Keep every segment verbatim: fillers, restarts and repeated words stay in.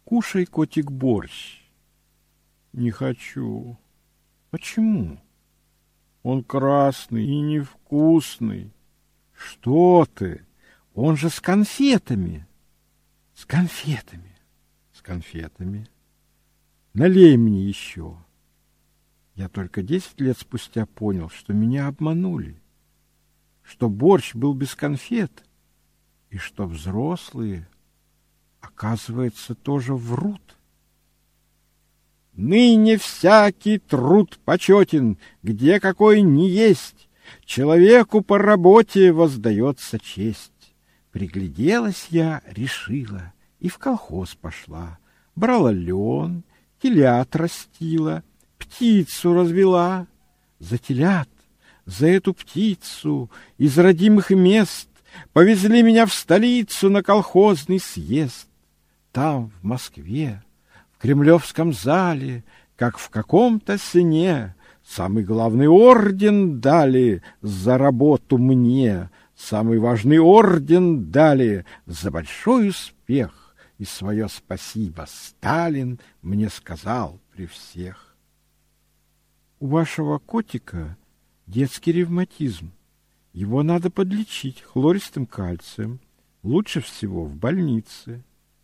Кушай, котик, борщ. Не хочу. Почему? Он красный и невкусный. Что ты? Он же с конфетами. С конфетами. С конфетами. Налей мне еще. Я только десять лет спустя понял, что меня обманули, что борщ был без конфет, и что взрослые, оказывается, тоже врут. Ныне всякий труд почетен, где какой ни есть, человеку по работе воздается честь. Пригляделась я, решила, и в колхоз пошла, брала лен, телят растила, птицу развела. За телят, за эту птицу из родимых мест повезли меня в столицу на колхозный съезд. Там, в Москве, в Кремлевском зале, как в каком-то сне, самый главный орден дали за работу мне, самый важный орден дали за большой успех, и свое спасибо Сталин мне сказал при всех. У вашего котика детский ревматизм. Его надо подлечить хлористым кальцием. Лучше всего в больнице.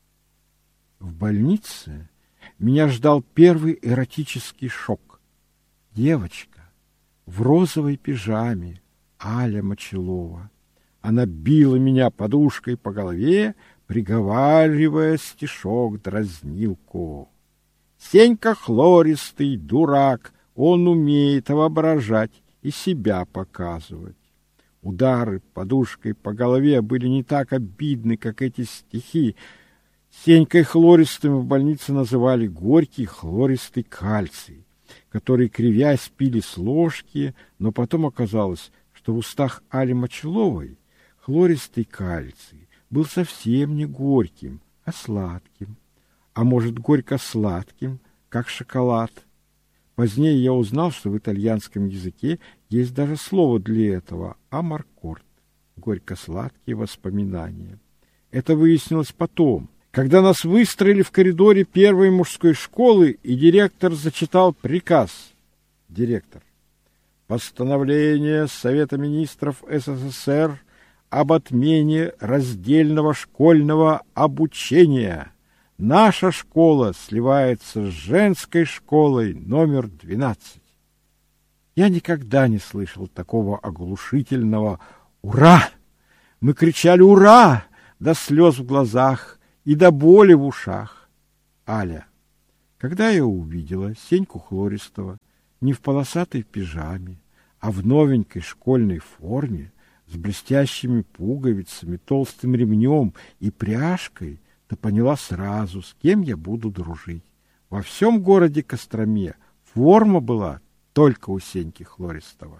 В больнице меня ждал первый эротический шок. Девочка в розовой пижаме, Аля Мочалова. Она била меня подушкой по голове, приговаривая стишок дразнилку. Сенька хлористый дурак, он умеет воображать и себя показывать. Удары подушкой по голове были не так обидны, как эти стихи. Сенькой хлористым в больнице называли горький хлористый кальций, который, кривясь, пили с ложки, но потом оказалось, что в устах Али Мочаловой хлористый кальций был совсем не горьким, а сладким, а может, горько-сладким, как шоколад. Позднее я узнал, что в итальянском языке есть даже слово для этого — амаркорд — горько-сладкие воспоминания. Это выяснилось потом, когда нас выстроили в коридоре первой мужской школы, и директор зачитал приказ. Директор. Постановление Совета министров СССР об отмене раздельного школьного обучения. Наша школа сливается с женской школой номер двенадцать. Я никогда не слышал такого оглушительного «Ура!». Мы кричали «Ура!» до слез в глазах и до боли в ушах. Аля, когда я увидела Сеньку Хлористова не в полосатой пижаме, а в новенькой школьной форме, с блестящими пуговицами, толстым ремнем и пряжкой, то поняла сразу, с кем я буду дружить. Во всем городе Костроме форма была только у Сеньки Хлористова.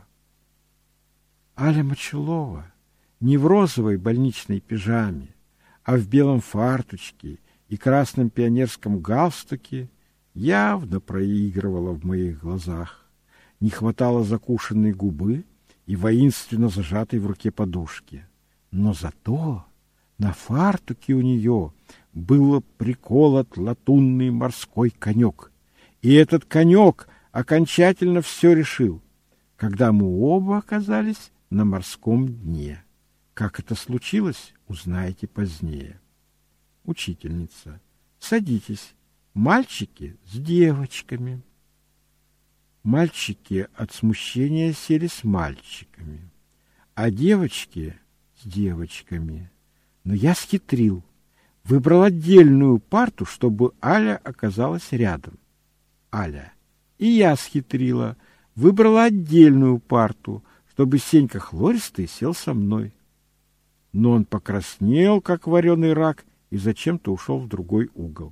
Аля Мочалова не в розовой больничной пижаме, а в белом фартучке и красном пионерском галстуке явно проигрывала в моих глазах. Не хватало закушенной губы и воинственно зажатой в руке подушки. Но зато на фартуке у нее был приколот латунный морской конек. И этот конек окончательно все решил, когда мы оба оказались на морском дне. Как это случилось, узнаете позднее. Учительница. Садитесь. Мальчики с девочками. Мальчики от смущения сели с мальчиками, а девочки с девочками. Но я схитрил. Выбрал отдельную парту, чтобы Аля оказалась рядом. Аля. И я схитрила. Выбрала отдельную парту, чтобы Сенька Хлористый сел со мной. Но он покраснел, как вареный рак, и зачем-то ушел в другой угол.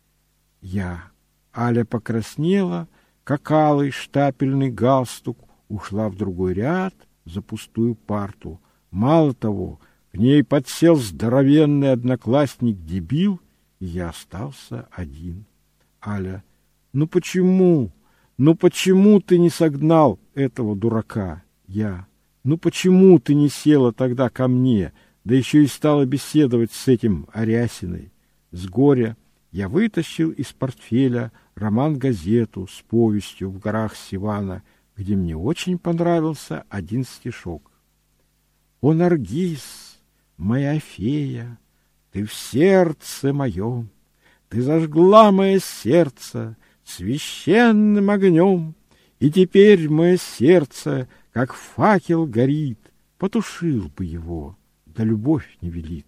Я. Аля покраснела, как алый штапельный галстук, ушла в другой ряд за пустую парту. Мало того, к ней подсел здоровенный одноклассник-дебил, и я остался один. Аля. Ну почему? Ну почему ты не согнал этого дурака? Я. Ну почему ты не села тогда ко мне, да еще и стала беседовать с этим Арясиной? С горя Я вытащил из портфеля роман-газету с повестью «В горах Сивана», где мне очень понравился один стишок. «О, Наргиз, моя фея, ты в сердце моем, ты зажгла мое сердце священным огнем, и теперь мое сердце, как факел, горит, потушил бы его, да любовь не велит».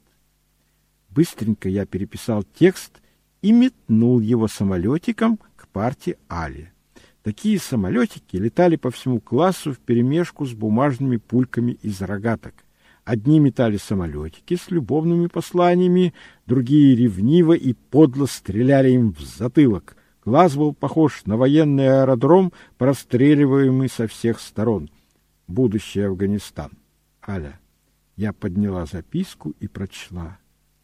Быстренько я переписал текст и метнул его самолетиком к парте Али. Такие самолетики летали по всему классу вперемешку с бумажными пульками из рогаток. Одни метали самолетики с любовными посланиями, другие ревниво и подло стреляли им в затылок. Класс был похож на военный аэродром, простреливаемый со всех сторон. Будущий Афганистан. Аля. Я подняла записку и прочла.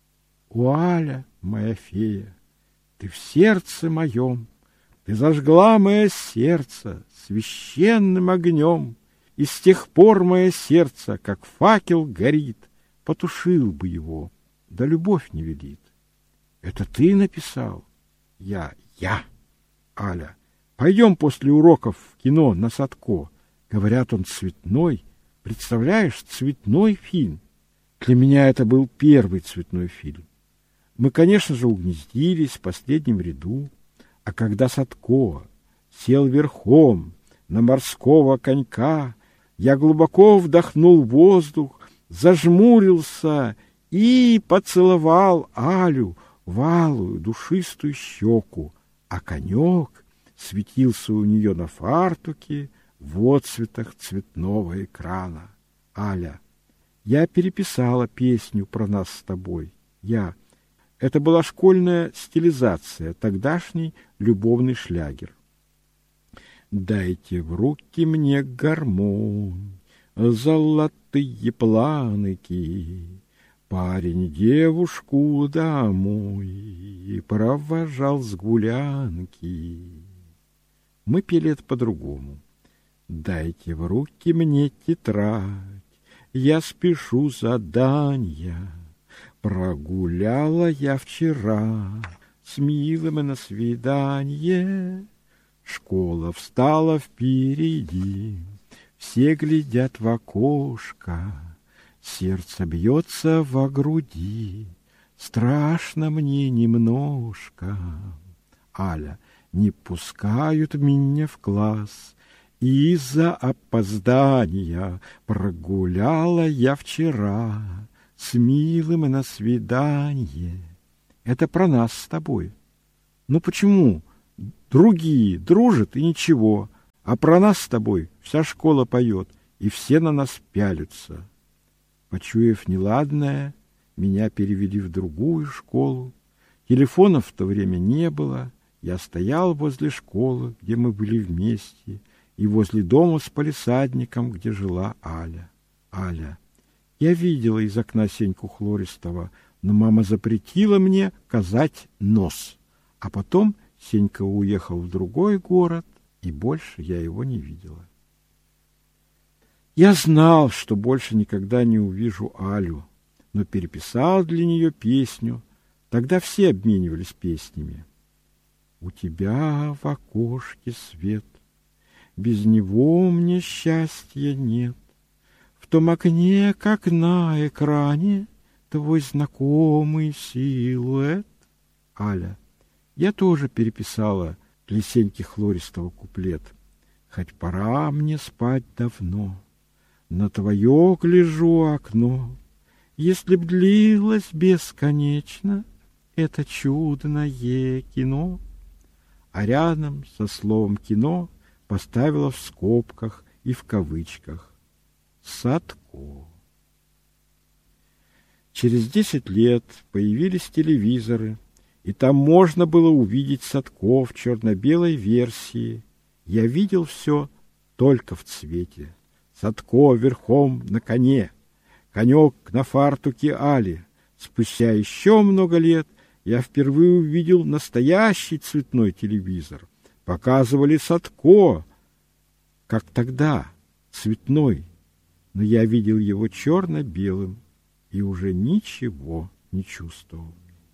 «О, Аля, моя фея, ты в сердце моем, ты зажгла мое сердце священным огнем, и с тех пор мое сердце, как факел, горит, потушил бы его, да любовь не велит». Это ты написал? Я, я. Аля. Пойдем после уроков в кино на Садко. Говорят, он цветной. Представляешь, цветной фильм. Для меня это был первый цветной фильм. Мы, конечно же, угнездились в последнем ряду, а когда Садко сел верхом на морского конька, я глубоко вдохнул воздух, зажмурился и поцеловал Алю в алую душистую щеку, а конек светился у нее на фартуке в отцветах цветного экрана. Аля, я переписала песню про нас с тобой. Я. Это была школьная стилизация, тогдашний любовный шлягер. Дайте в руки мне гармонь, золотые планыки. Парень девушку домой провожал с гулянки. Мы пели это по-другому. Дайте в руки мне тетрадь, я спешу задания. Прогуляла я вчера с милым на свидание. Школа встала впереди, все глядят в окошко. Сердце бьется во груди, страшно мне немножко. Аля, не пускают меня в класс, из-за опоздания прогуляла я вчера с милым на свидание. Это про нас с тобой. Ну почему? Другие дружат и ничего, а про нас с тобой вся школа поет, и все на нас пялятся. Почуяв неладное, меня перевели в другую школу. Телефонов в то время не было. Я стоял возле школы, где мы были вместе, и возле дома с палисадником, где жила Аля. Аля. Я видела из окна Сеньку Хлористова, но мама запретила мне казать нос. А потом Сенька уехал в другой город, и больше я его не видела. Я знал, что больше никогда не увижу Алю, но переписал для нее песню. Тогда все обменивались песнями. У тебя в окошке свет, без него мне счастья нет. В том окне, как на экране, твой знакомый силуэт. Аля, я тоже переписала для Сеньки Хлористова куплет. Хоть пора мне спать давно, на твое гляжу окно. Если б длилось бесконечно это чудное кино. А рядом со словом «кино» поставила в скобках и в кавычках Садко. Через десять лет появились телевизоры, и там можно было увидеть Садко в черно-белой версии. Я видел все только в цвете. Садко верхом на коне, конек на фартуке Али. Спустя еще много лет я впервые увидел настоящий цветной телевизор. Показывали Садко, как тогда, цветной, но я видел его черно-белым и уже ничего не чувствовал.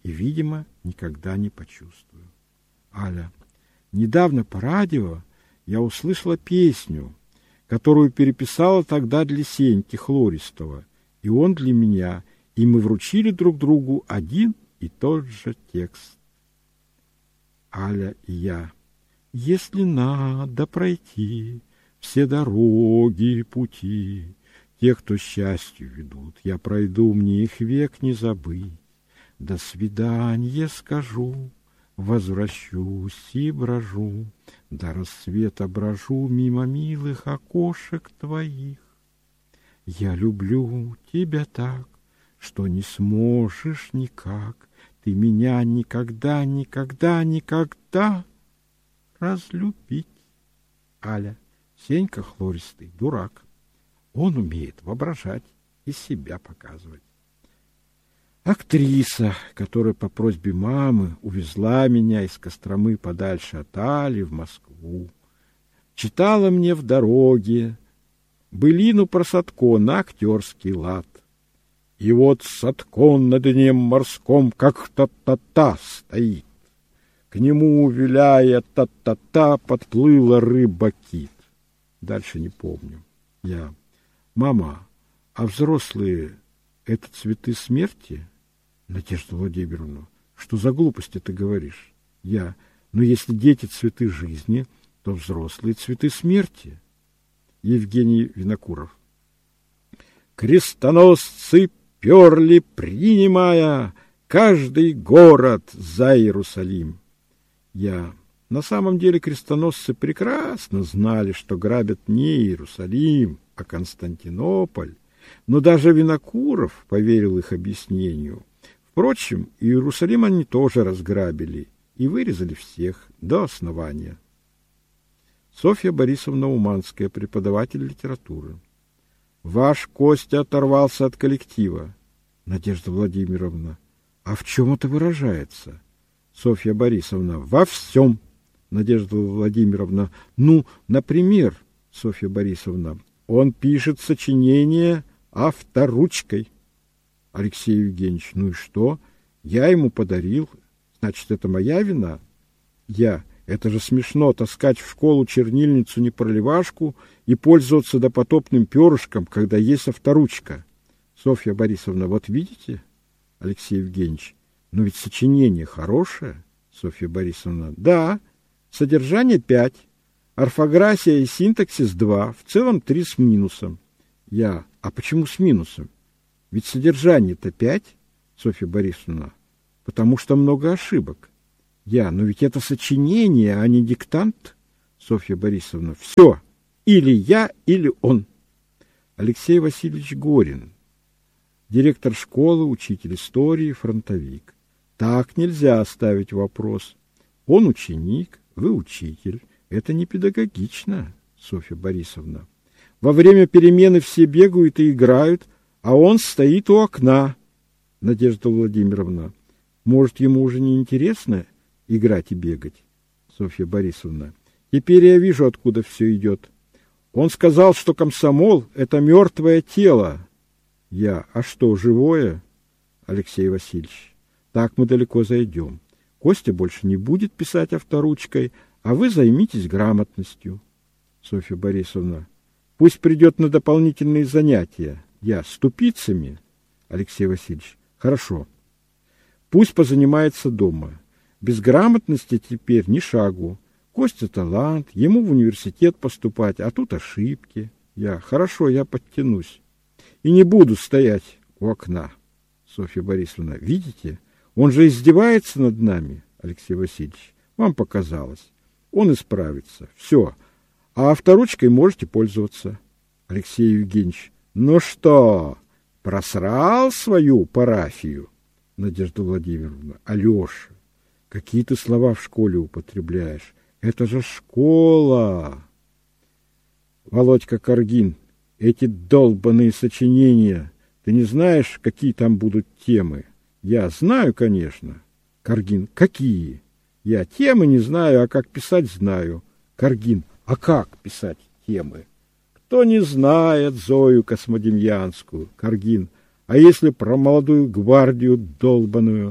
и, видимо, никогда не почувствую. Аля. Недавно по радио я услышала песню, которую переписала тогда для Сеньки Хлористова, и он для меня, и мы вручили друг другу один и тот же текст. Аля и я. Если надо пройти все дороги и пути, те, кто счастью ведут, я пройду, мне их век не забыть. До свидания скажу, возвращусь и брожу, до рассвета брожу мимо милых окошек твоих. Я люблю тебя так, что не сможешь никак ты меня никогда, никогда, никогда разлюбить. Аля. Сенька Хлористый дурак. Он умеет воображать и себя показывать. Актриса, которая по просьбе мамы увезла меня из Костромы подальше от Али в Москву, читала мне в дороге былину про Садко на актерский лад. И вот Садко на дне морском, как та-та-та стоит. К нему, виляя та-та-та, подплыла рыба-кит. Дальше не помню. Я. Мама, а взрослые — это цветы смерти? Надежда Владимировна, что за глупости ты говоришь? Я. Но если дети — цветы жизни, то взрослые — цветы смерти. Евгений Винокуров. Крестоносцы перли, принимая каждый город за Иерусалим. Я. На самом деле крестоносцы прекрасно знали, что грабят не Иерусалим, а Константинополь, но даже Винокуров поверил их объяснению. Впрочем, Иерусалим они тоже разграбили и вырезали всех до основания. Софья Борисовна Уманская, преподаватель литературы. Ваш Костя оторвался от коллектива. Надежда Владимировна. А в чем это выражается? Софья Борисовна. Во всем. Надежда Владимировна. Ну, например, Софья Борисовна, он пишет сочинение авторучкой. Алексей Евгеньевич. Ну и что? Я ему подарил. Значит, это моя вина? Я. Это же смешно, таскать в школу чернильницу не проливашку и пользоваться допотопным перышком, когда есть авторучка. Софья Борисовна, вот видите? Алексей Евгеньевич, но ведь сочинение хорошее. Софья Борисовна, да, содержание пять, орфография и синтаксис два, в целом три с минусом. Я, а почему с минусом? Ведь содержание-то пять, Софья Борисовна, потому что много ошибок. Я, но ведь это сочинение, а не диктант. Софья Борисовна, все, или я, или он. Алексей Васильевич Горин, директор школы, учитель истории, фронтовик. Так нельзя оставить вопрос. Он ученик, вы учитель. Это не педагогично, Софья Борисовна. Во время перемены все бегают и играют, а он стоит у окна. Надежда Владимировна, может, ему уже не интересно играть и бегать? Софья Борисовна, теперь я вижу, откуда все идет. Он сказал, что комсомол — это мертвое тело. Я, а что, живое? Алексей Васильевич, так мы далеко зайдем. Костя больше не будет писать авторучкой, а вы займитесь грамотностью. Софья Борисовна, пусть придет на дополнительные занятия. Я, с тупицами? Алексей Васильевич, хорошо. Пусть позанимается дома. Без грамотности теперь ни шагу. Костя талант, ему в университет поступать, а тут ошибки. Я, хорошо, я подтянусь. И не буду стоять у окна. Софья Борисовна, видите, он же издевается над нами, Алексей Васильевич. Вам показалось. Он исправится. Все. А авторучкой можете пользоваться. Алексей Евгеньевич, ну что, просрал свою парафию? Надежда Владимировна, Алеша, какие ты слова в школе употребляешь? Это же школа. Володька Каргин, эти долбаные сочинения, ты не знаешь, какие там будут темы? Я знаю, конечно. Каргин, какие? Я темы не знаю, а как писать знаю. Каргин, а как писать темы? Кто не знает Зою Космодемьянскую? Каргин, а если про молодую гвардию долбаную?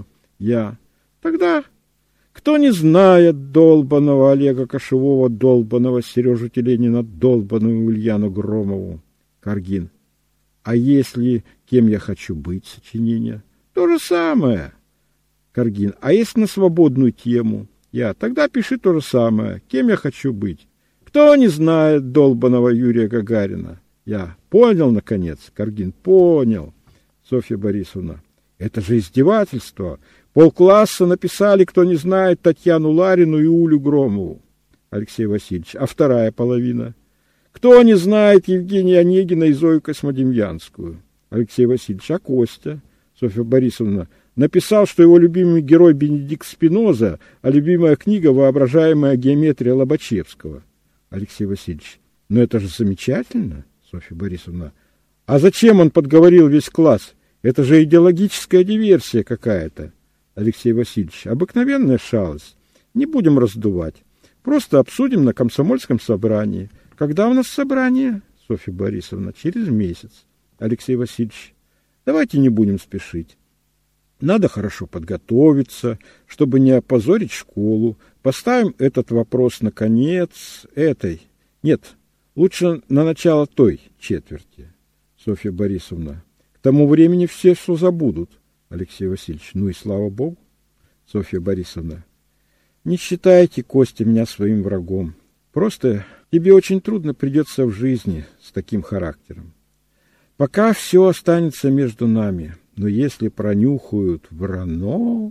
Я. Тогда, кто не знает долбаного Олега Кошевого, долбаного Сережу Теленина, долбаную Ульяну Громову? Каргин. А если кем я хочу быть, сочинение? То же самое. Каргин. А если на свободную тему? Я. Тогда пиши то же самое. Кем я хочу быть? Кто не знает долбаного Юрия Гагарина? Я. Понял, наконец. Каргин. Понял. Софья Борисовна. Это же издевательство. Полкласса написали, кто не знает, Татьяну Ларину и Улю Громову. Алексей Васильевич. А вторая половина? Кто не знает Евгения Онегина и Зою Космодемьянскую? Алексей Васильевич. А Костя? Софья Борисовна. Написал, что его любимый герой Бенедикт Спиноза, а любимая книга «Воображаемая геометрия» Лобачевского. Алексей Васильевич. Ну это же замечательно, Софья Борисовна. А зачем он подговорил весь класс? Это же идеологическая диверсия какая-то. Алексей Васильевич. Обыкновенная шалость. Не будем раздувать. Просто обсудим на комсомольском собрании. Когда у нас собрание? Софья Борисовна. Через месяц. Алексей Васильевич. Давайте не будем спешить. Надо хорошо подготовиться, чтобы не опозорить школу. Поставим этот вопрос на конец этой. Нет, лучше на начало той четверти. Софья Борисовна. К тому времени все все забудут. Алексей Васильевич. Ну и слава Богу. Софья Борисовна. Не считайте, Костя, меня своим врагом. Просто тебе очень трудно придется в жизни с таким характером. Пока все останется между нами. Но если пронюхают врано...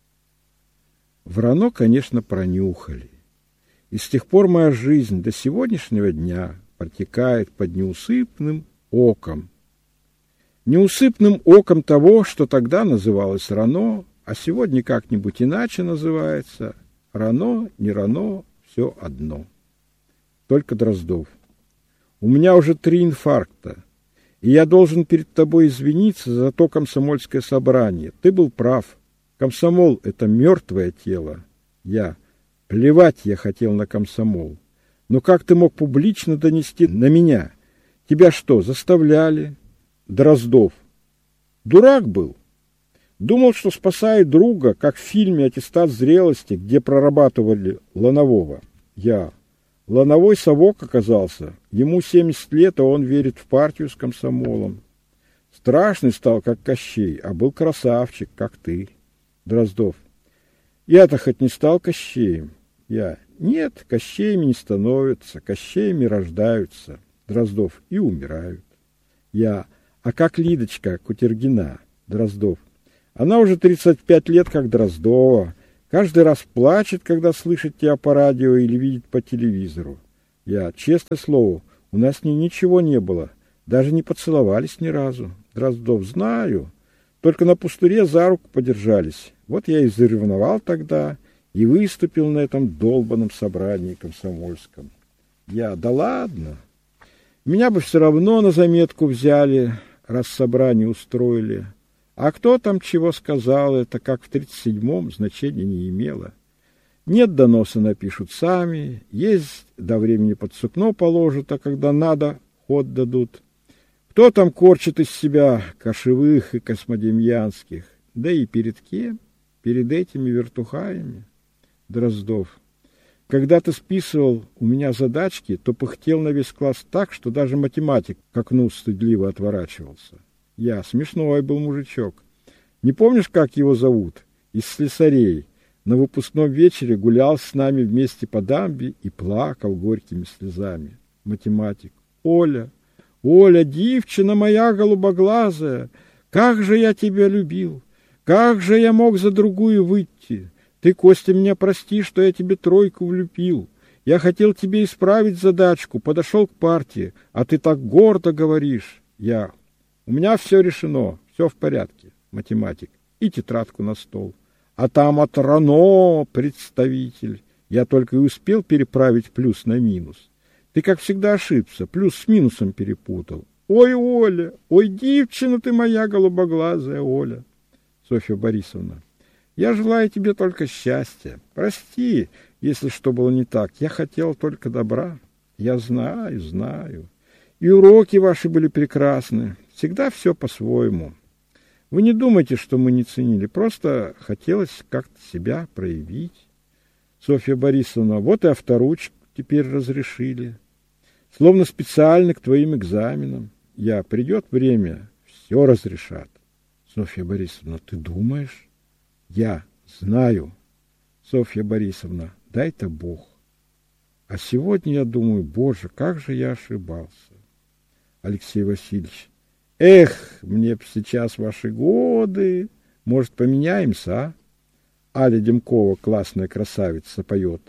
Врано, конечно, пронюхали. И с тех пор моя жизнь до сегодняшнего дня протекает под неусыпным оком. Неусыпным оком того, что тогда называлось рано, а сегодня как-нибудь иначе называется. Рано, не рано, все одно. Только Дроздов. У меня уже три инфаркта. И я должен перед тобой извиниться за то комсомольское собрание. Ты был прав. Комсомол — это мертвое тело. Я. Плевать я хотел на комсомол. Но как ты мог публично донести на меня? Тебя что, заставляли? Дроздов. Дурак был. Думал, что спасает друга, как в фильме «Аттестат зрелости», где прорабатывали Ланового. Я. Лановой совок оказался. Ему семьдесят лет, а он верит в партию с комсомолом. Страшный стал, как Кощей, а был красавчик, как ты. Дроздов. Я-то хоть не стал Кощеем. Я. Нет, Кощеями не становятся, Кощеями рождаются. Дроздов. И умирают. Я. А как Лидочка Кутергина? Дроздов. Она уже тридцать пять лет, как Дроздова. Каждый раз плачет, когда слышит тебя по радио или видит по телевизору. Я, честное слово, у нас с ней ничего не было. Даже не поцеловались ни разу. Дроздов, знаю. Только на пустыре за руку подержались. Вот я и заревновал тогда, и выступил на этом долбанном собрании комсомольском. Я, да ладно. Меня бы все равно на заметку взяли, раз собрание устроили. А кто там чего сказал, это как в тридцать седьмом значения не имело. Нет доноса напишут сами, есть до времени под сукно положат, а когда надо, ход дадут. Кто там корчит из себя Кошевых и Космодемьянских? Да и перед кем? Перед этими вертухаями. Дроздов. Когда ты списывал у меня задачки, то пыхтел на весь класс так, что даже математик к окну стыдливо отворачивался. Я. Смешной был мужичок. Не помнишь, как его зовут? Из слесарей. На выпускном вечере гулял с нами вместе по дамбе и плакал горькими слезами. Математик. Оля, Оля, девчина моя голубоглазая, как же я тебя любил! Как же я мог за другую выйти? Ты, Костя, меня прости, что я тебе тройку влюбил. Я хотел тебе исправить задачку, подошел к партии, а ты так гордо говоришь. Я. У меня все решено, все в порядке. Математик. И тетрадку на стол. А там от РАНО представитель. Я только и успел переправить плюс на минус. Ты, как всегда, ошибся, плюс с минусом перепутал. Ой, Оля, ой, девчина ты моя голубоглазая, Оля. Софья Борисовна. Я желаю тебе только счастья. Прости, если что было не так. Я хотел только добра. Я знаю, знаю. И уроки ваши были прекрасны. Всегда все по-своему. Вы не думайте, что мы не ценили, просто хотелось как-то себя проявить. Софья Борисовна, вот и авторучку теперь разрешили. Словно специально к твоим экзаменам. Я, придет время, все разрешат. Софья Борисовна, ты думаешь? Я знаю. Софья Борисовна, дай-то Бог. А сегодня я думаю, Боже, как же я ошибался. Алексей Васильевич, эх, мне б сейчас ваши годы. Может, поменяемся, а? Аля Демкова, классная красавица, поет.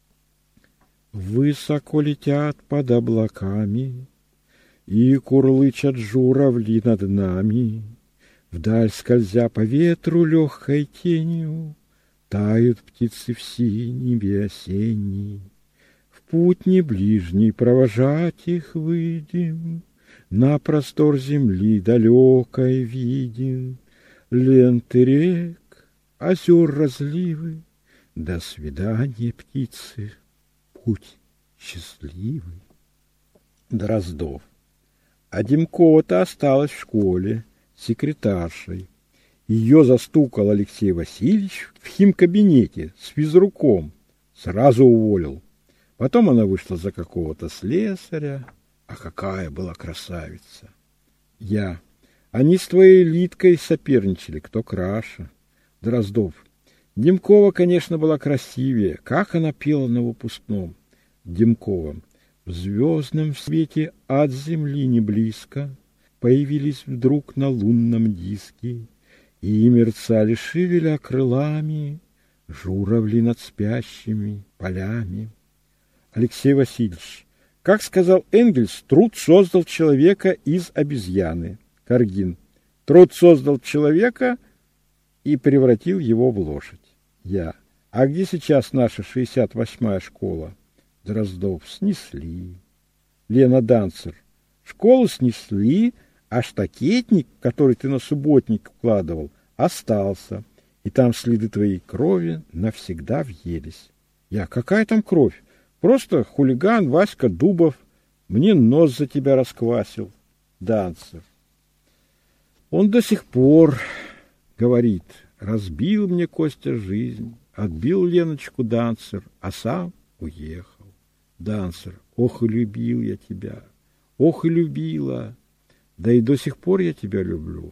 Высоко летят под облаками, и курлычат журавли над нами. Вдаль скользя по ветру легкой тенью, тают птицы в синеве осенней. В путь не ближний провожать их выйдем, на простор земли далекой виден. Ленты рек, озер разливы, до свидания, птицы, путь счастливый. Дроздов. А Демкова-то осталась в школе секретаршей. Ее застукал Алексей Васильевич в химкабинете с физруком. Сразу уволил. Потом она вышла за какого-то слесаря. А какая была красавица! Я. Они с твоей Литкой соперничали, кто краше. Дроздов. Демкова, конечно, была красивее. Как она пела на выпускном. Демкова. В звездном свете от земли не близко появились вдруг на лунном диске, и мерцали шевеля крылами журавли над спящими полями. Алексей Васильевич. Как сказал Энгельс, труд создал человека из обезьяны. Каргин. Труд создал человека и превратил его в лошадь. Я. А где сейчас наша шестьдесят восьмая школа? Дроздов. Снесли. Лена Данцер. Школу снесли, а штакетник, который ты на субботник вкладывал, остался. И там следы твоей крови навсегда въелись. Я. Какая там кровь? Просто хулиган Васька Дубов мне нос за тебя расквасил. Данцер. Он до сих пор говорит, разбил мне Костя жизнь, отбил Леночку Данцер, а сам уехал. Данцер. Ох, и любил я тебя, ох, и любила, да и до сих пор я тебя люблю.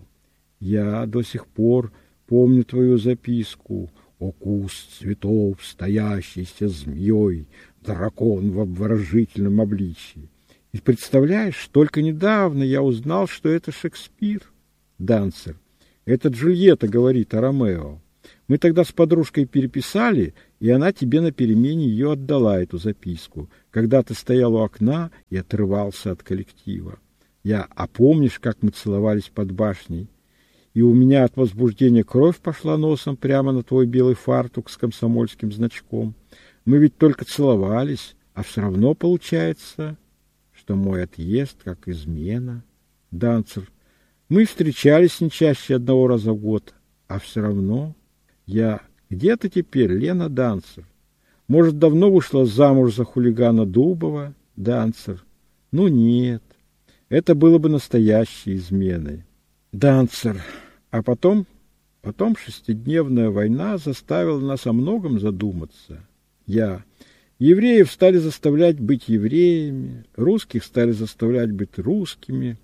Я до сих пор помню твою записку. О, куст цветов, стоящийся змеей, дракон в обворожительном обличии. И представляешь, только недавно я узнал, что это Шекспир. Данцер. Это Джульетта говорит о Ромео. Мы тогда с подружкой переписали, и она тебе на перемене ее отдала, эту записку, когда ты стоял у окна и отрывался от коллектива. Я, а помнишь, как мы целовались под башней? И у меня от возбуждения кровь пошла носом прямо на твой белый фартук с комсомольским значком. Мы ведь только целовались, а все равно получается, что мой отъезд как измена. Данцер. Мы встречались не чаще одного раза в год, а все равно... Я... Где ты теперь, Лена Данцер? Может, давно вышла замуж за хулигана Дубова? Данцер. Ну, нет. Это было бы настоящей изменой. Данцер. А потом... Потом шестидневная война заставила нас о многом задуматься. Я... Евреев стали заставлять быть евреями, русских стали заставлять быть русскими.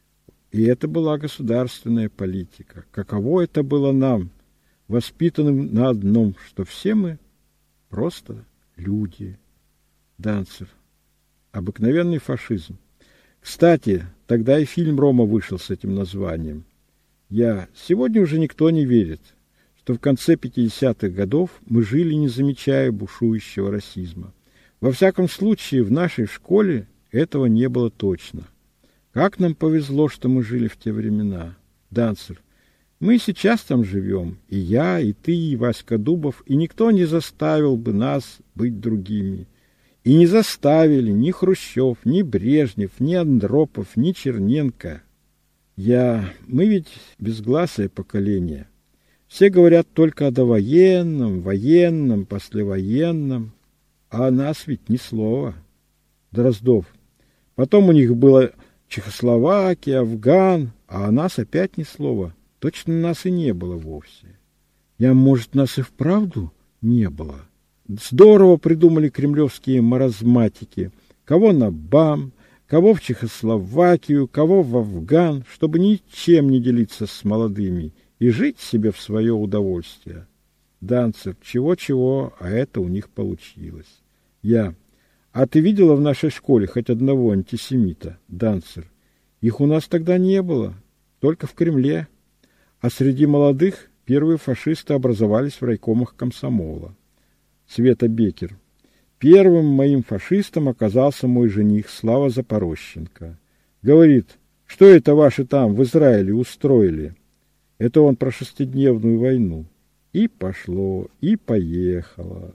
И это была государственная политика. Каково это было нам, воспитанным на одном, что все мы просто люди. Данцер. Обыкновенный фашизм. Кстати, тогда и фильм «Рома» вышел с этим названием. Я. Сегодня уже никто не верит, что в конце пятидесятых годов мы жили, не замечая бушующего расизма. Во всяком случае, в нашей школе этого не было точно. Как нам повезло, что мы жили в те времена. Данцер. Мы сейчас там живем, и я, и ты, и Васька Дубов, и никто не заставил бы нас быть другими. И не заставили ни Хрущев, ни Брежнев, ни Андропов, ни Черненко. Я... Мы ведь безгласое поколение. Все говорят только о довоенном, военном, послевоенном, а о нас ведь ни слова. Дроздов. Потом у них было Чехословакия, Афган, а о нас опять ни слова. точно нас и не было вовсе. Я, может, нас и вправду не было. Здорово придумали кремлевские маразматики. Кого на БАМ, кого в Чехословакию, кого в Афган, чтобы ничем не делиться с молодыми и жить себе в свое удовольствие. Данцер, чего-чего, а это у них получилось. Я. А ты видела в нашей школе хоть одного антисемита? Данцер. Их у нас тогда не было, только в Кремле. А среди молодых первые фашисты образовались в райкомах комсомола. Света Бекер. Первым моим фашистом оказался мой жених Слава Запорощенко. Говорит, что это ваши там в Израиле устроили? Это он про шестидневную войну. И пошло, и поехало.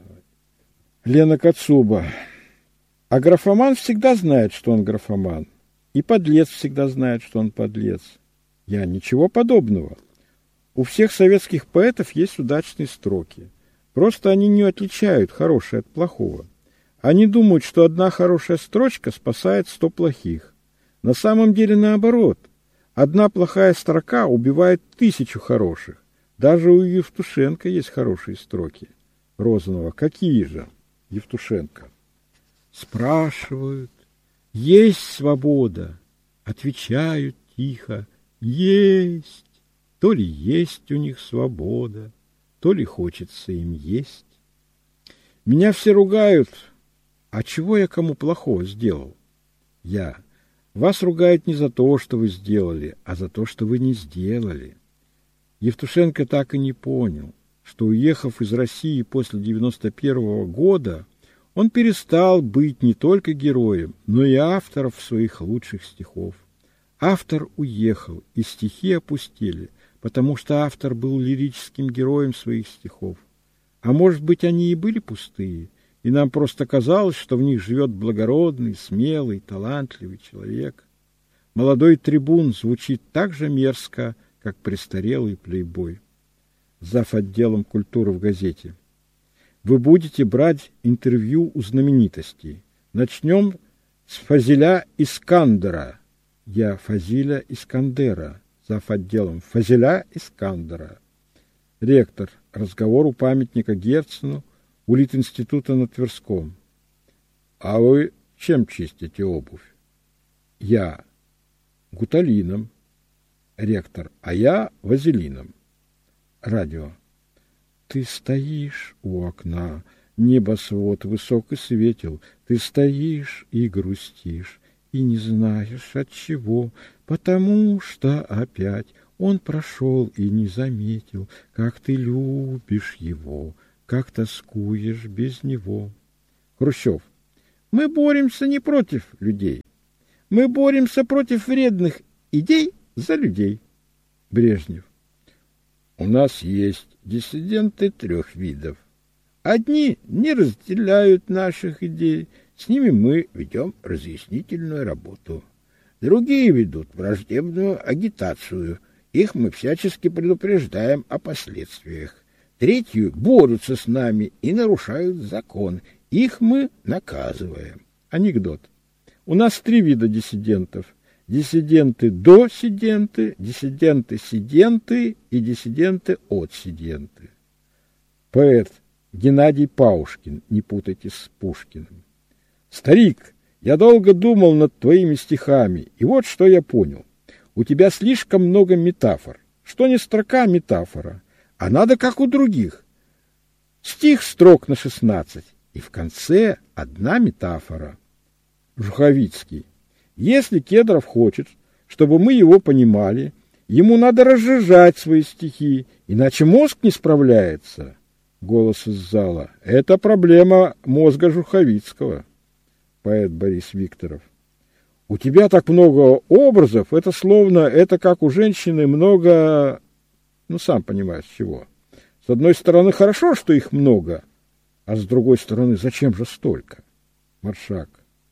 Лена Кацуба. А графоман всегда знает, что он графоман. И подлец всегда знает, что он подлец. Я ничего подобного. У всех советских поэтов есть удачные строки. Просто они не отличают хорошее от плохого. Они думают, что одна хорошая строчка спасает сто плохих. На самом деле наоборот. Одна плохая строка убивает тысячу хороших. Даже у Евтушенко есть хорошие строки. Розанова. Какие же? Евтушенко. Спрашивают, есть свобода? Отвечают тихо, есть. То ли есть у них свобода, то ли хочется им есть. Меня все ругают. А чего я кому плохого сделал? Я. Вас ругают не за то, что вы сделали, а за то, что вы не сделали. Евтушенко так и не понял, что, уехав из России после девяносто первого года, он перестал быть не только героем, но и автором своих лучших стихов. Автор уехал, и стихи опустели, потому что автор был лирическим героем своих стихов. А может быть, они и были пустые, и нам просто казалось, что в них живет благородный, смелый, талантливый человек. Молодой трибун звучит так же мерзко, как престарелый плейбой. Зав. Отделом культуры в газете. Вы будете брать интервью у знаменитостей. Начнем с Фазиля Искандера. Я Фазиля Искандера. Зав. Отделом Фазиля Искандера. Ректор. Разговор у памятника Герцену у Литинститута на Тверском. А вы чем чистите обувь? Я. Гуталином. Ректор. А я вазелином. Радио. Ты стоишь у окна, небосвод высок и светел, ты стоишь и грустишь, и не знаешь от чего, потому что опять он прошел и не заметил, как ты любишь его, как тоскуешь без него. Хрущев. Мы боремся не против людей, мы боремся против вредных идей за людей. Брежнев. У нас есть диссиденты трех видов. Одни не разделяют наших идей, с ними мы ведем разъяснительную работу. Другие ведут враждебную агитацию, их мы всячески предупреждаем о последствиях. Третьи борются с нами и нарушают закон, их мы наказываем. Анекдот. У нас три вида диссидентов. Диссиденты-досиденты, диссиденты-сиденты и диссиденты-отсиденты. Поэт Геннадий Паушкин, не путайте с Пушкиным. Старик, я долго думал над твоими стихами, и вот что я понял. У тебя слишком много метафор. Что не строка, метафора, а надо как у других. Стих строк на шестнадцать, и в конце одна метафора. Жуховицкий. Если Кедров хочет, чтобы мы его понимали, ему надо разжижать свои стихи, иначе мозг не справляется. Голос из зала. Это проблема мозга Жуховицкого. Поэт Борис Викторов. У тебя так много образов, это словно, это как у женщины много, ну, сам понимаешь, чего. С одной стороны, хорошо, что их много, а с другой стороны, зачем же столько? Маршак.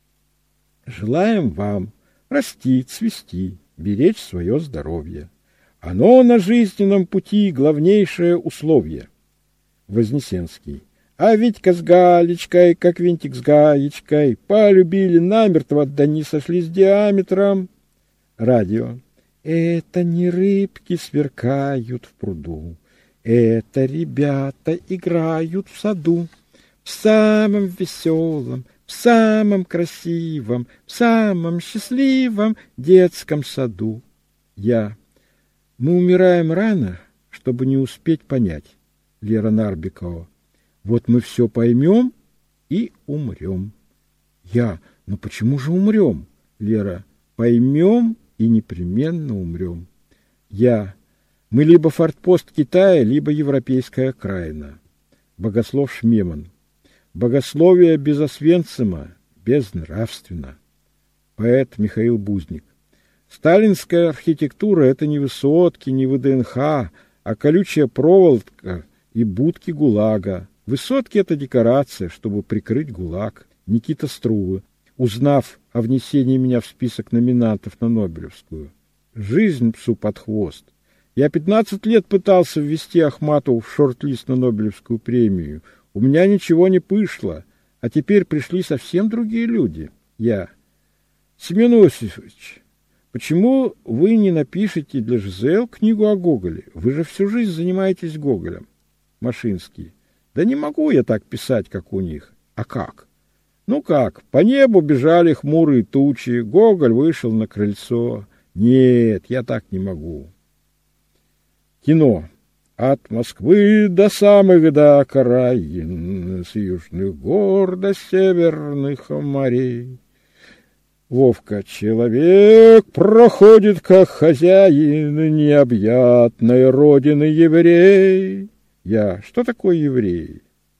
Желаем вам расти, цвести, беречь свое здоровье. Оно на жизненном пути главнейшее условие. Вознесенский. А Витька с Галечкой, как винтик с гаечкой, полюбили намертво, да не сошли с диаметром. Радио. Это не рыбки сверкают в пруду, это ребята играют в саду, в самом веселом, в самом красивом, в самом счастливом детском саду. Я. Мы умираем рано, чтобы не успеть понять. Лера Нарбекова. Вот мы все поймем и умрем. Я. Ну почему же умрем? Лера. Поймем и непременно умрем. Я. Мы либо фортпост Китая, либо европейская окраина. Богослов Шмеман. Богословие без Освенцима безнравственно. Поэт Михаил Бузник. Сталинская архитектура — это не высотки, не ВДНХ, а колючая проволока и будки ГУЛАГа. Высотки — это декорация, чтобы прикрыть ГУЛАГ. Никита Струвы. Узнав о внесении меня в список номинантов на Нобелевскую. Жизнь псу под хвост. Я пятнадцать лет пытался ввести Ахматову в шорт-лист на Нобелевскую премию. У меня ничего не вышло, а теперь пришли совсем другие люди. Я. Семен Иосифович, почему вы не напишете для Жизель книгу о Гоголе? Вы же всю жизнь занимаетесь Гоголем. Машинский. Да не могу я так писать, как у них. А как? Ну как, по небу бежали хмурые тучи, Гоголь вышел на крыльцо. Нет, я так не могу. Кино. От Москвы до самых до окраин, с южных гор до северных морей. Вовка. Человек проходит, как хозяин необъятной родины еврей. Я. Что такое еврей?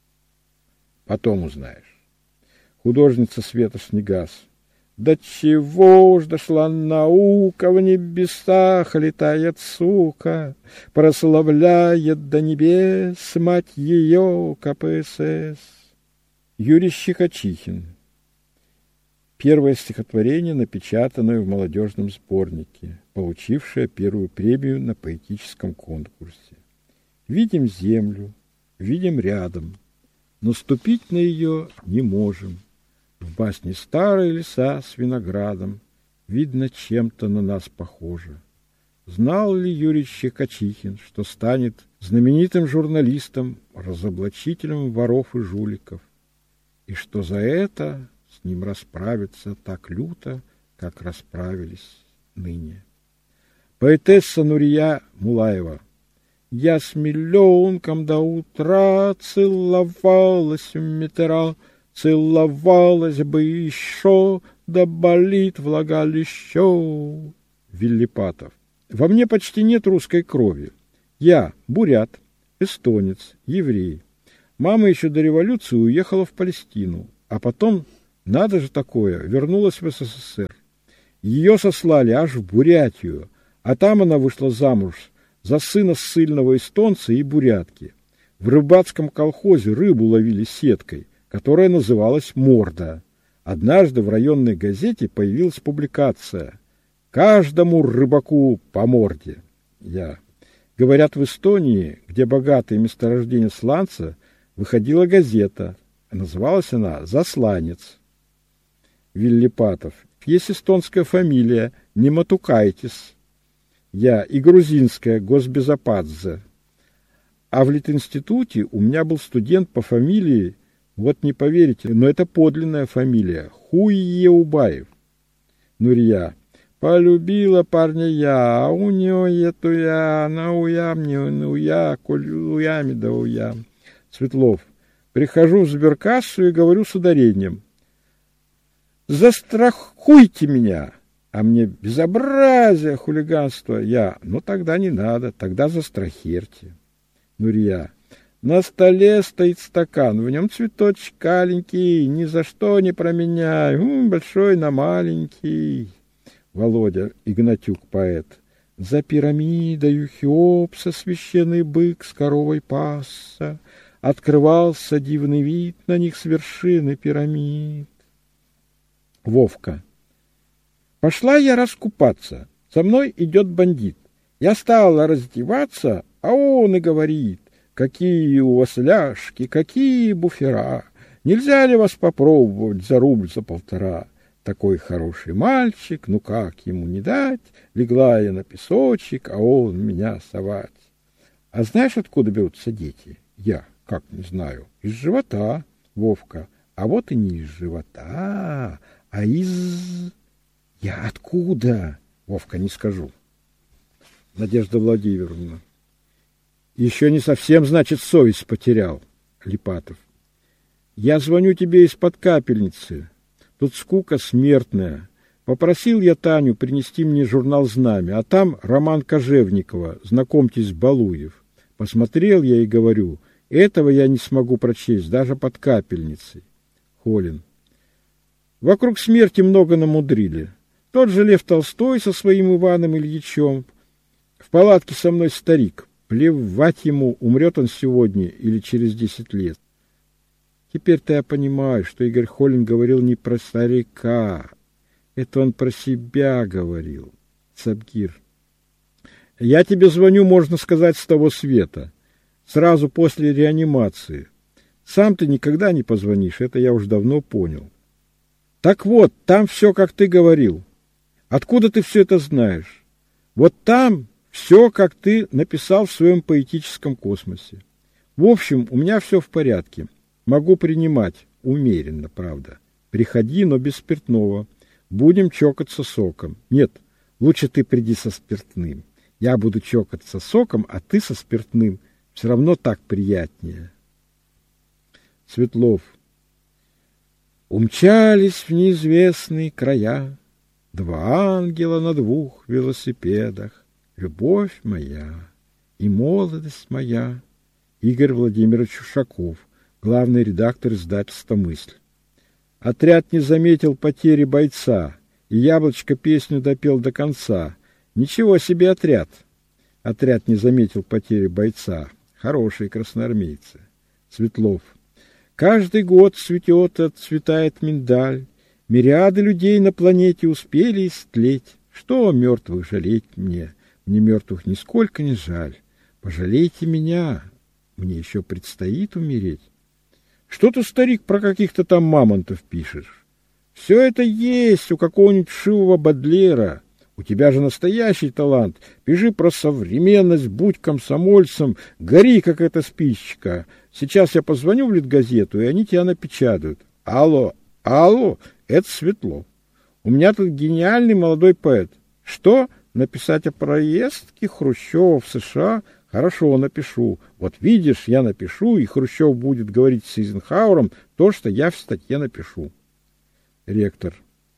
Потом узнаешь. Художница Света Снегас. До чего ж дошла наука, в небесах летает сука, прославляет до небес мать ее КПСС. Юрий Щекочихин. Первое стихотворение, напечатанное в молодежном сборнике, получившее первую премию на поэтическом конкурсе. Видим землю, видим рядом, но ступить на ее не можем. В басне старые леса с виноградом, видно, чем-то на нас похоже. Знал ли Юрий Щекочихин, что станет знаменитым журналистом, разоблачителем воров и жуликов, и что за это с ним расправятся так люто, как расправились ныне? Поэтесса Нурия Мулаева. Я с миллионком до утра целовалась в метро, целовалась бы еще, да болит влагалище. Виллипатов. Во мне почти нет русской крови. Я бурят, эстонец, еврей. Мама еще до революции уехала в Палестину, а потом, надо же такое, вернулась в СССР. Ее сослали аж в Бурятию, а там она вышла замуж за сына ссыльного эстонца и бурятки. В рыбацком колхозе рыбу ловили сеткой, которая называлась «Морда». Однажды в районной газете появилась публикация «Каждому рыбаку по морде». Я. Говорят, в Эстонии, где богатые месторождения сланца, выходила газета. Называлась она «Засланец». Виллипатов. Есть эстонская фамилия, не матукайтесь. Я. И грузинская, Госбезопадзе. А в Литинституте у меня был студент по фамилии, вот не поверите, но это подлинная фамилия, Хуеубаев. Нурия. Полюбила парня я, а у нее эту я, на уям, не уя, коль уями да уям. Светлов. Прихожу в сберкассу и говорю с ударением. Застрахуйте меня. А мне безобразие, хулиганство. Я. Ну тогда не надо, тогда застрахерьте. Нурия. На столе стоит стакан, в нем цветочек каленький, ни за что не променяй, М, большой на маленький. Володя Игнатюк, поэт. За пирамидою Хеопса священный бык с коровой пасся, открывался дивный вид на них с вершины пирамид. Вовка. Пошла я раскупаться, за мной идет бандит. Я стала раздеваться, а он и говорит: какие у вас ляжки, какие буфера! Нельзя ли вас попробовать за рубль, за полтора? Такой хороший мальчик, ну как ему не дать? Легла я на песочек, а он меня совать. А знаешь, откуда берутся дети? Я, как не знаю, из живота, Вовка. А вот и не из живота, а из... Я откуда? Вовка, не скажу. Надежда Владимировна. Еще не совсем, значит, совесть потерял. Липатов. Я звоню тебе из-под капельницы. Тут скука смертная. Попросил я Таню принести мне журнал «Знамя», а там роман Кожевникова «Знакомьтесь, Балуев». Посмотрел я и говорю, этого я не смогу прочесть даже под капельницей. Холин. Вокруг смерти много намудрили. Тот же Лев Толстой со своим Иваном Ильичем. В палатке со мной старик. Плевать ему, умрет он сегодня или через десять лет. Теперь-то я понимаю, что Игорь Холин говорил не про старика. Это он про себя говорил. Цабгир. Я тебе звоню, можно сказать, с того света. Сразу после реанимации. Сам ты никогда не позвонишь, это я уж давно понял. Так вот, там все, как ты говорил. Откуда ты все это знаешь? Вот там все, как ты написал в своем поэтическом космосе. В общем, у меня все в порядке. Могу принимать, умеренно, правда. Приходи, но без спиртного. Будем чокаться соком. Нет, лучше ты приди со спиртным. Я буду чокаться соком, а ты со спиртным. Все равно так приятнее. Светлов. Умчались в неизвестные края два ангела на двух велосипедах. Любовь моя и молодость моя. Игорь Владимирович Ушаков, главный редактор издательства «Мысль». Отряд не заметил потери бойца, и Яблочко песню допел до конца. Ничего себе отряд! Отряд не заметил потери бойца. Хорошие красноармейцы. Светлов. Каждый год цветет и отцветает миндаль. Мириады людей на планете успели истлеть. Что мертвых жалеть мне? Мне мертвых нисколько не жаль. Пожалейте меня. Мне еще предстоит умереть. Что ты, старик, про каких-то там мамонтов пишешь? Все это есть у какого-нибудь вшивого Бодлера. У тебя же настоящий талант. Пиши про современность, будь комсомольцем, гори, как эта спичка. Сейчас я позвоню в Литгазету, и они тебя напечатают. Алло, алло, это Светлов. У меня тут гениальный молодой поэт. Что? Написать о проездке Хрущева в США? Хорошо, напишу. Вот видишь, я напишу, и Хрущев будет говорить с Эйзенхауэром то, что я в статье напишу. Ректор.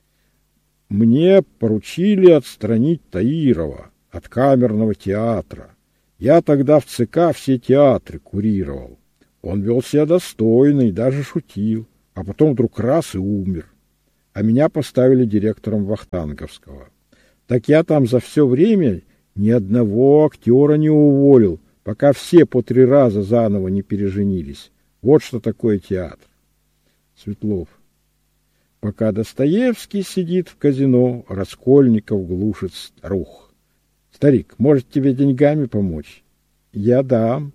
Мне поручили отстранить Таирова от камерного театра. Я тогда в ЦК все театры курировал. Он вел себя достойно и даже шутил, а потом вдруг раз и умер. А меня поставили директором Вахтанговского. Так я там за все время ни одного актера не уволил, пока все по три раза заново не переженились. Вот что такое театр. Светлов. Пока Достоевский сидит в казино, Раскольников глушит старух. Старик, может тебе деньгами помочь? Я дам.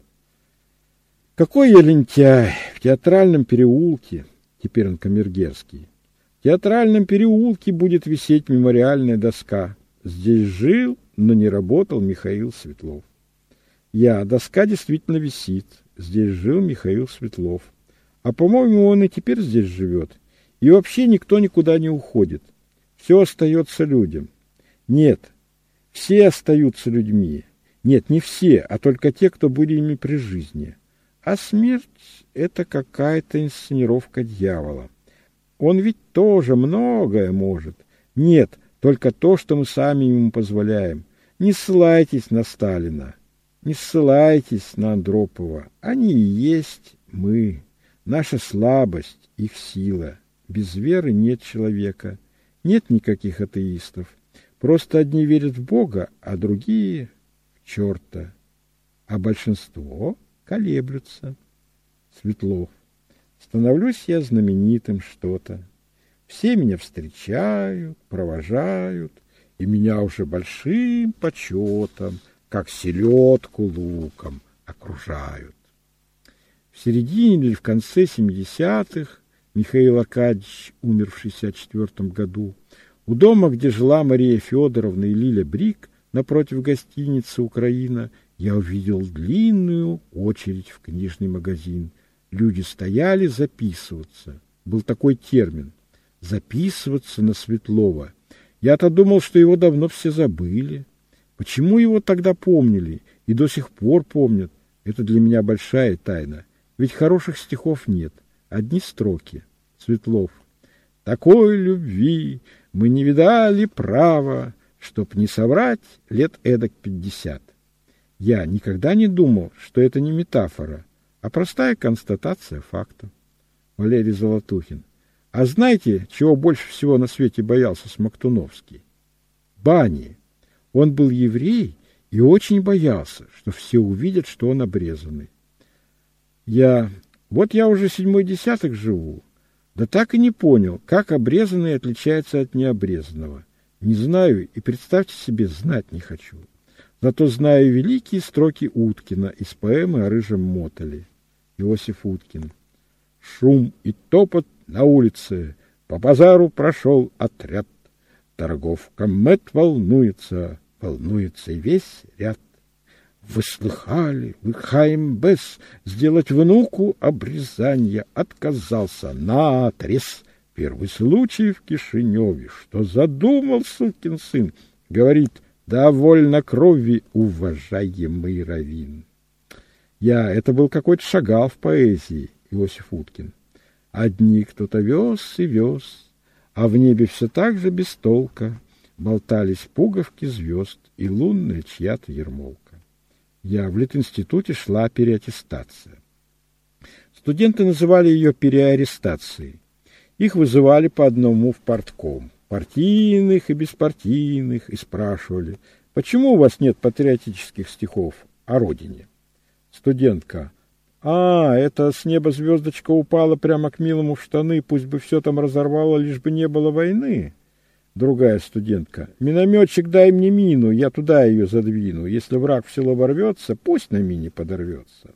Какой я лентяй! В театральном переулке, теперь он камергерский, в театральном переулке будет висеть мемориальная доска. Здесь жил, но не работал Михаил Светлов. Я, доска действительно висит. Здесь жил Михаил Светлов. А, по-моему, он и теперь здесь живет. И вообще никто никуда не уходит. Все остается людям. Нет, все остаются людьми. Нет, не все, а только те, кто были ими при жизни. А смерть — это какая-то инсценировка дьявола. Он ведь тоже многое может. Нет, только то, что мы сами ему позволяем. Не ссылайтесь на Сталина, не ссылайтесь на Андропова. Они и есть мы, наша слабость, их сила. Без веры нет человека, нет никаких атеистов. Просто одни верят в Бога, а другие в черта. А большинство колеблются. Светлов. Становлюсь я знаменитым что-то. Все меня встречают, провожают, и меня уже большим почетом, как селедку луком, окружают. В середине или в конце семидесятых Михаил Аркадьевич умер в шестьдесят четвертом году. У дома, где жила Мария Федоровна и Лиля Брик, напротив гостиницы «Украина», я увидел длинную очередь в книжный магазин. Люди стояли записываться. Был такой термин — записываться на Светлова. Я-то думал, что его давно все забыли. Почему его тогда помнили и до сих пор помнят? Это для меня большая тайна. Ведь хороших стихов нет, одни строки. Светлов. Такой любви мы не видали права, чтоб не соврать лет эдак пятьдесят. Я никогда не думал, что это не метафора, а простая констатация факта. Валерий Золотухин. А знаете, чего больше всего на свете боялся Смоктуновский? Бани. Он был еврей и очень боялся, что все увидят, что он обрезанный. Я... Вот я уже седьмой десяток живу, да так и не понял, как обрезанный отличается от необрезанного. Не знаю и, представьте себе, знать не хочу. Зато знаю великие строки Уткина из поэмы о рыжем мотоле. Иосиф Уткин. Шум и топот на улице, по базару прошел отряд. Торговка Мэт волнуется, волнуется и весь ряд. Вы слыхали, вы Хаим Бес сделать внуку обрезание отказался наотрез. Первый случай в Кишиневе, что задумал сукин сын, говорит, довольно крови, уважаемый раввин. Я, это был какой-то шагал в поэзии, Иосиф Уткин. Одни кто-то вез и вез, а в небе все так же без толка болтались пуговки звезд и лунная чья-то ермолка. Я в Литинституте шла переаттестация. Студенты называли ее переарестацией. Их вызывали по одному в партком, партийных и беспартийных, и спрашивали, почему у вас нет патриотических стихов о родине? Студентка. А, это с неба звездочка упала прямо к милому в штаны, пусть бы все там разорвало, лишь бы не было войны. Другая студентка. Минометчик, дай мне мину, я туда ее задвину. Если враг в село ворвется, пусть на мине подорвется.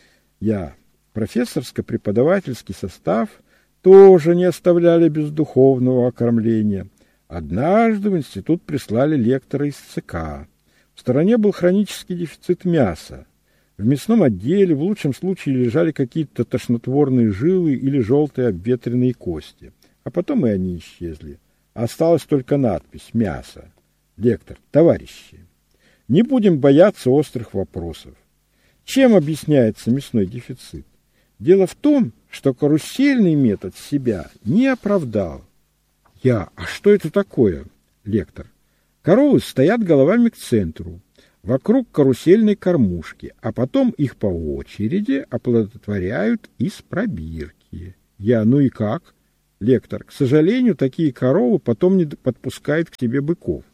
Я. Профессорско-преподавательский состав тоже не оставляли без духовного окормления. Однажды в институт прислали лектора из ЦК. В стране был хронический дефицит мяса. В мясном отделе в лучшем случае лежали какие-то тошнотворные жилы или желтые обветренные кости. А потом и они исчезли. Осталась только надпись «Мясо». Лектор. Товарищи, не будем бояться острых вопросов. Чем объясняется мясной дефицит? Дело в том, что карусельный метод себя не оправдал. Я. А что это такое? Лектор. Коровы стоят головами к центру, вокруг карусельной кормушки, а потом их по очереди оплодотворяют из пробирки. Я. Ну и как? Лектор. К сожалению, такие коровы потом не подпускают к себе быков.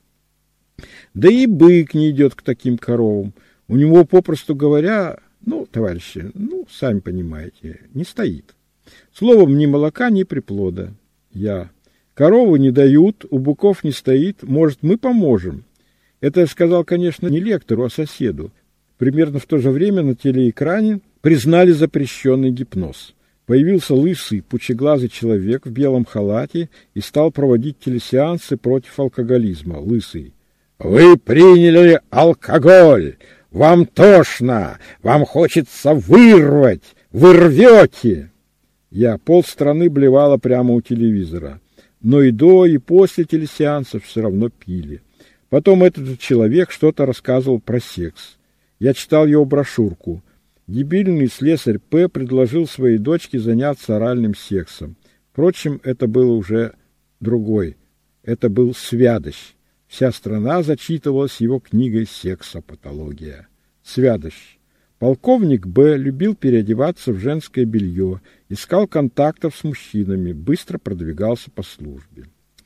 Да и бык не идет к таким коровам. У него, попросту говоря, ну, товарищи, ну, сами понимаете, не стоит. Словом, ни молока, ни приплода. Я. Коровы не дают, у быков не стоит, может, мы поможем? Это я сказал, конечно, не лектору, а соседу. Примерно в то же время на телеэкране признали запрещенный гипноз. Появился лысый, пучеглазый человек в белом халате и стал проводить телесеансы против алкоголизма. Лысый. Вы приняли алкоголь! Вам тошно! Вам хочется вырвать! Вы рвете! Я. Полстраны блевала прямо у телевизора. Но и до, и после телесеансов все равно пили. Потом этот же человек что-то рассказывал про секс. Я читал его брошюрку. Дебильный слесарь П. предложил своей дочке заняться оральным сексом. Впрочем, это было уже другой. Это был Свядощ. Вся страна зачитывалась его книгой «Сексопатология». Свядощ. Полковник Б. любил переодеваться в женское белье, искал контактов с мужчинами, быстро продвигался по службе.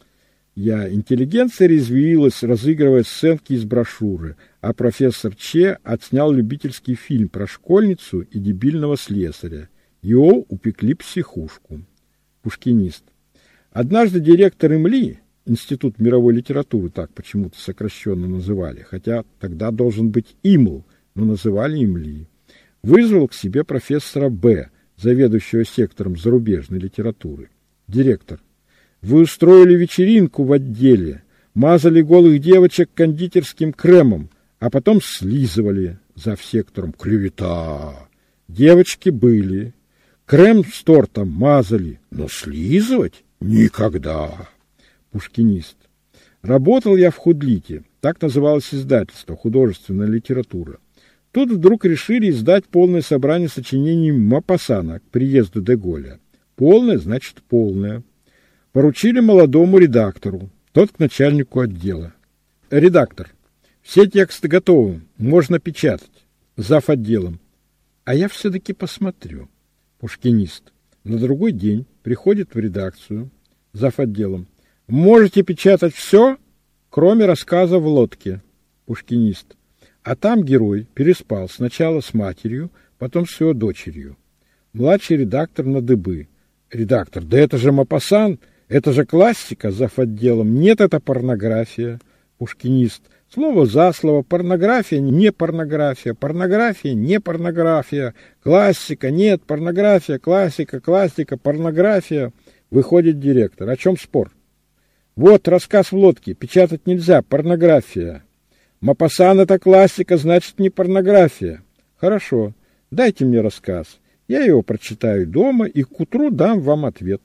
Я. Интеллигенция резвилась, разыгрывая сценки из брошюры, а профессор Ч. отснял любительский фильм про школьницу и дебильного слесаря. Его упекли в психушку. Пушкинист. Однажды директор ИМЛИ, Институт мировой литературы так почему-то сокращенно называли, хотя тогда должен быть ИМЛ, но называли ИМЛИ, вызвал к себе профессора Б., заведующего сектором зарубежной литературы. Директор. Вы устроили вечеринку в отделе, мазали голых девочек кондитерским кремом, а потом слизывали. Завсектором. Клевета. Девочки были. Крем с тортом мазали, но слизывать никогда. Пушкинист. Работал я в Худлите, так называлось издательство, художественная литература. Тут вдруг решили издать полное собрание сочинений Мопассана к приезду де-Голля. Полное, значит, полное. Поручили молодому редактору, тот к начальнику отдела. Редактор. Все тексты готовы, можно печатать. Зав. Отделом. А я все-таки посмотрю. Пушкинист. На другой день приходит в редакцию. Зав. Отделом. Можете печатать все, кроме рассказа в лодке. Пушкинист. А там герой переспал сначала с матерью, потом с его дочерью. Младший редактор на дыбы. Редактор. Да это же Мопассан, это же классика. Зав. Отделом. Нет, это порнография. Пушкинист. Слово за слово. Порнография не порнография. Порнография не порнография. Классика нет. Порнография. Классика. Классика. Порнография. Выходит директор. О чем спор? Вот рассказ в лодке. Печатать нельзя. Порнография. Мопассан — это классика, значит, не порнография. Хорошо. Дайте мне рассказ. Я его прочитаю дома и к утру дам вам ответ.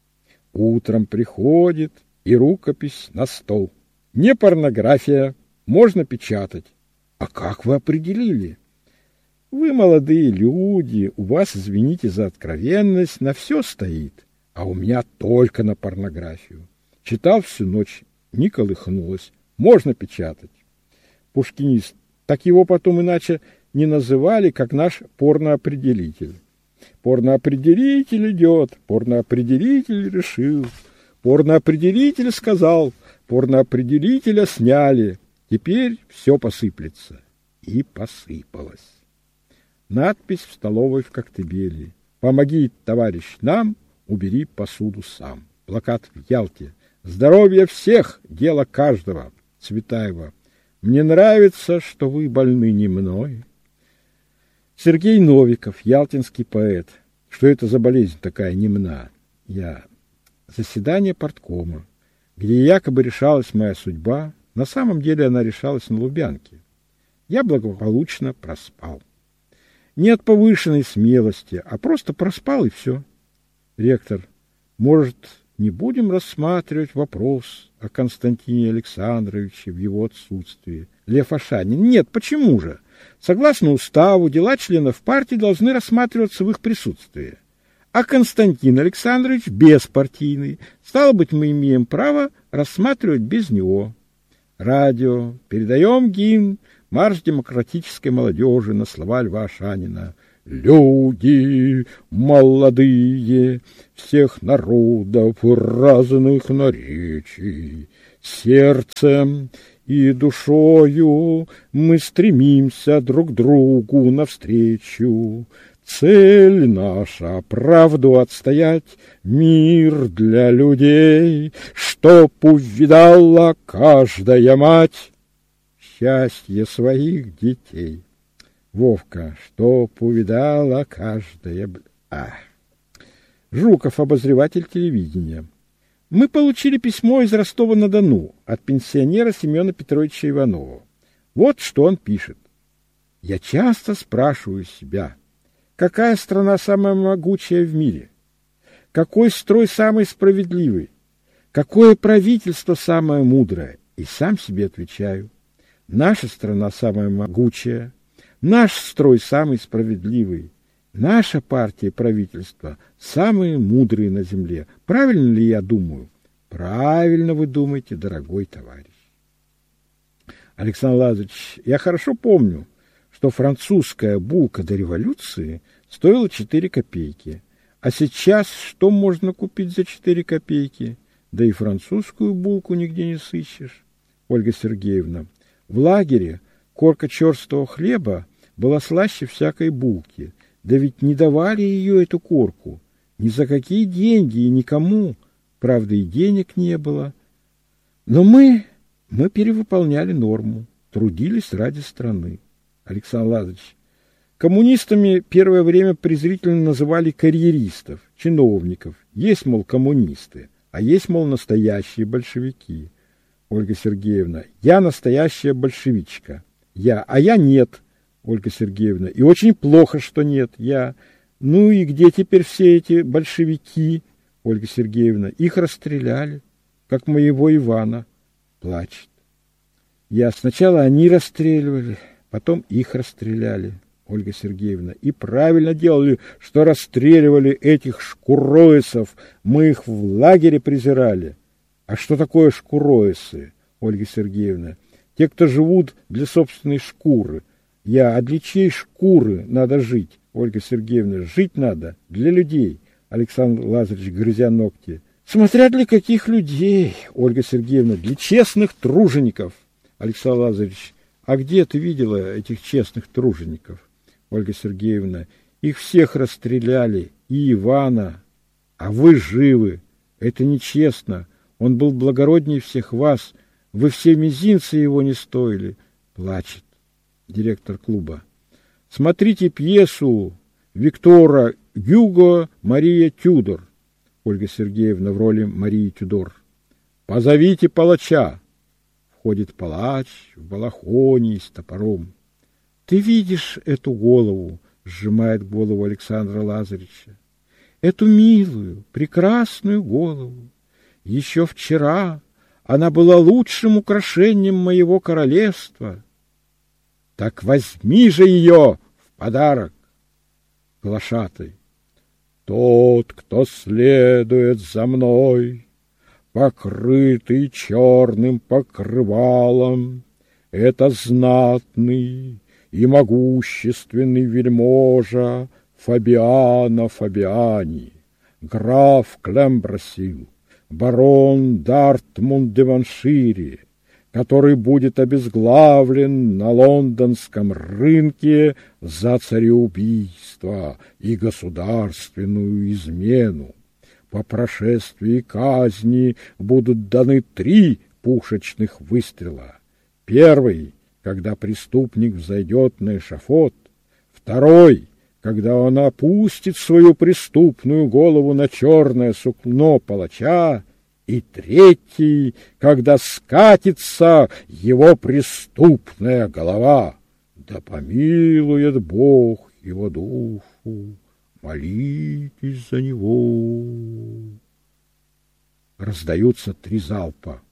Утром приходит и рукопись на стол. Не порнография. Можно печатать. А как вы определили? Вы молодые люди, у вас, извините за откровенность, на все стоит, а у меня только на порнографию. Читал всю ночь, не колыхнулось. Можно печатать. Пушкинист. Так его потом иначе не называли, как наш порноопределитель. Порноопределитель идет, порноопределитель решил, порноопределитель сказал, порноопределителя сняли. Теперь все посыплется. И посыпалось. Надпись в столовой в Коктебеле. Помоги, товарищ, нам, убери посуду сам. Плакат в Ялте. Здоровье всех, дело каждого. Цветаева. Мне нравится, что вы больны не мной. Сергей Новиков, ялтинский поэт. Что это за болезнь такая немна? Я. Заседание парткома, где якобы решалась моя судьба. На самом деле она решалась на Лубянке. Я благополучно проспал. Не от повышенной смелости, а просто проспал и все. Ректор. Может, не будем рассматривать вопрос о Константине Александровиче в его отсутствии? Лев Ашанин. Нет, почему же? Согласно уставу, дела членов партии должны рассматриваться в их присутствии. А Константин Александрович беспартийный. Стало быть, мы имеем право рассматривать без него. Радио. Передаем гимн «Марш демократической молодежи» на слова Льва Ашанина. Люди молодые всех народов разных наречий, сердцем и душою мы стремимся друг другу навстречу. Цель наша — правду отстоять, мир для людей, чтоб увидала каждая мать счастье своих детей. Вовка, чтоб увидала каждая... А. Жуков, обозреватель телевидения. Мы получили письмо из Ростова-на-Дону от пенсионера Семена Петровича Иванова. Вот что он пишет. Я часто спрашиваю себя, какая страна самая могучая в мире? Какой строй самый справедливый? Какое правительство самое мудрое? И сам себе отвечаю. Наша страна самая могучая. Наш строй самый справедливый. Наша партия и правительство самые мудрые на земле. Правильно ли я думаю? Правильно вы думаете, дорогой товарищ. Александр Лазаревич, я хорошо помню, что французская булка до революции стоила четыре копейки. А сейчас что можно купить за четыре копейки? Да и французскую булку нигде не сыщешь. Ольга Сергеевна, в лагере корка черствого хлеба была слаще всякой булки. Да ведь не давали ее, эту корку, ни за какие деньги и никому. Правда, и денег не было. Но мы, мы перевыполняли норму, трудились ради страны. Александр Лазаревич, Коммунистами первое время презрительно называли карьеристов, чиновников. Есть, мол, коммунисты, а есть, мол, настоящие большевики. Ольга Сергеевна: я настоящая большевичка. Я: а я нет, Ольга Сергеевна. И очень плохо, что нет. Я: ну и где теперь все эти большевики? Ольга Сергеевна: их расстреляли, как моего Ивана. Плачет. Я: сначала они расстреливали, потом их расстреляли. Ольга Сергеевна: и правильно делали, что расстреливали этих шкуроесов. Мы их в лагере презирали. А что такое шкуроесы, Ольга Сергеевна? Те, кто живут для собственной шкуры. Я: а для чьей шкуры надо жить, Ольга Сергеевна? Жить надо для людей. Александр Лазаревич, грызя ногти: смотря для каких людей, Ольга Сергеевна. Для честных тружеников. Александр Лазаревич: а где ты видела этих честных тружеников? Ольга Сергеевна: их всех расстреляли, и Ивана, а вы живы. Это нечестно. Он был благороднее всех вас. Вы все мизинцы его не стоили. Плачет. Директор клуба: смотрите пьесу Виктора Гюго «Мария Тюдор». Ольга Сергеевна в роли Марии Тюдор: позовите палача. Входит палач в балахоне и с топором. Ты видишь эту голову, сжимает голову Александра Лазаревича, эту милую, прекрасную голову. Еще вчера она была лучшим украшением моего королевства. Так возьми же ее в подарок. Глашатай: тот, кто следует за мной, покрытый черным покрывалом, это знатный и могущественный вельможа Фабиано Фабиани, граф Клембросил, барон Дартмунд-де-Ваншире, который будет обезглавлен на лондонском рынке за цареубийство и государственную измену. По прошествии казни будут даны три пушечных выстрела. Первый, когда преступник взойдет на эшафот. Второй, когда он опустит свою преступную голову на черное сукно палача. И третий, когда скатится его преступная голова. Да помилует Бог его душу, молитесь за него. Раздаются три залпа.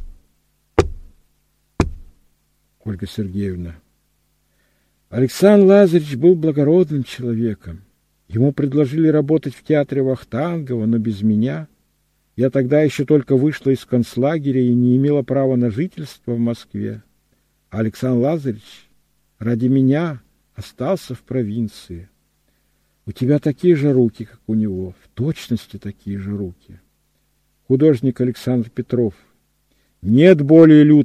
Ольга Сергеевна: Александр Лазаревич был благородным человеком. Ему предложили работать в театре Вахтангова, но без меня. Я тогда еще только вышла из концлагеря и не имела права на жительство в Москве. А Александр Лазаревич ради меня остался в провинции. У тебя такие же руки, как у него, в точности такие же руки. Художник Александр Петров: нет более лютого